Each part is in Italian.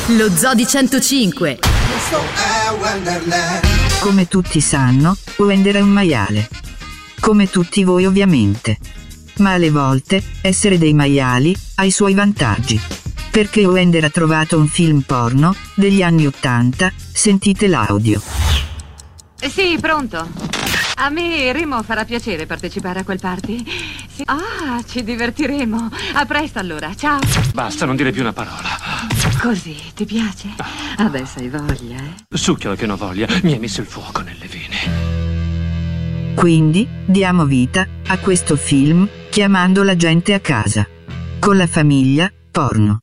Lo Zoo di 105. Come tutti sanno, Wender è un maiale. Come tutti voi ovviamente. Ma alle volte, essere dei maiali ha i suoi vantaggi. Perché Wender ha trovato un film porno degli anni '80, sentite l'audio. Sì, pronto. A me Remo farà piacere partecipare a quel party. Sì. Ah, ci divertiremo. A presto allora, ciao. Basta, non dire più una parola. Così, ti piace? Adesso hai voglia, eh? Succhialo che non voglia, mi hai messo il fuoco nelle vene. Quindi, diamo vita a questo film chiamando la gente a casa. Con la famiglia, porno.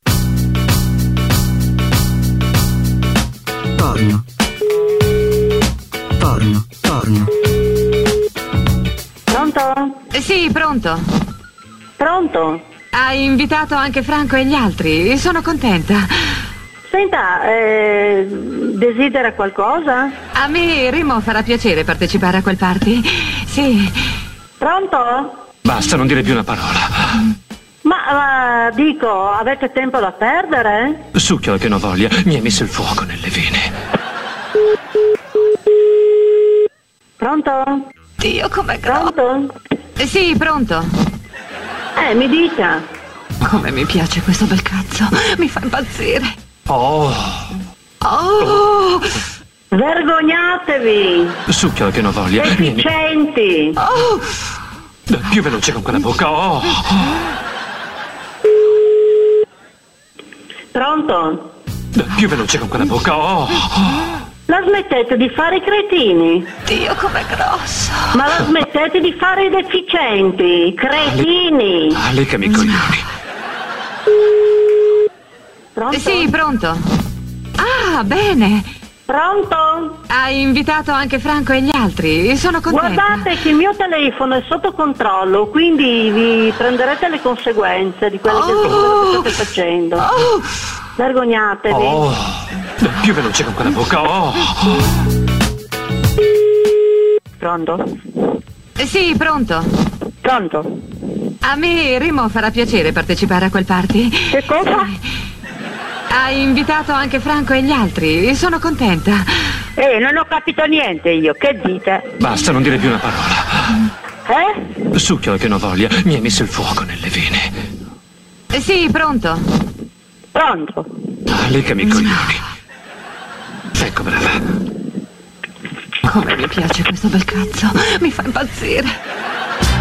Porno. Porno, porno. Pronto? Sì, pronto. Pronto? Hai invitato anche Franco e gli altri, sono contenta. Senta, desidera qualcosa? A me Remo farà piacere partecipare a quel party. Sì. Pronto? Basta, non dire più una parola. Ma dico, avete tempo da perdere? Succhialo che non voglia, mi hai messo il fuoco nelle vene. Pronto? Dio, com'è grosso. Pronto? Sì, pronto. Mi dica. Come mi piace questo bel cazzo, mi fa impazzire. Oh, Oh, Vergognatevi! succhialo che non voglia. Deficienti! oh. Più veloce con quella bocca. Oh. Pronto? Più veloce con quella bocca. Oh. La smettete di fare i cretini? Dio, com'è grosso. Ma la smettete di fare i deficienti? Cretini! Leccami i coglioni. Pronto? Sì, pronto. Ah, bene. Pronto? Hai invitato anche Franco e gli altri, sono contenta. Guardate che il mio telefono è sotto controllo, quindi vi prenderete le conseguenze di quello che state facendo. Oh, Vergognatevi. Oh. Più veloce con quella bocca. Oh. Pronto? sì, pronto. Pronto? A me Remo farà piacere partecipare a quel party. Che cosa? Hai invitato anche Franco e gli altri, sono contenta. Non ho capito niente io, che dite? Basta, non dire più una parola. Succhialo che non voglia, mi hai messo il fuoco nelle vene. Sì, pronto. Pronto? Leccami i coglioni. Ecco, brava. Come mi piace questo bel cazzo, mi fa impazzire.